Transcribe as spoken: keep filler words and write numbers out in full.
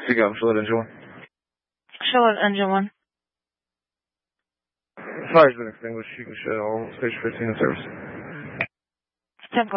Sigamos, Charlotte Engine one. Charlotte Engine one. Fire's been extinguished. You can shut all stage fifteen in service.